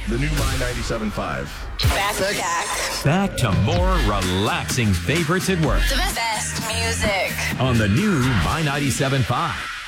The new My 97.5. Back to more relaxing favorites at work The best music. on the new My 97.5.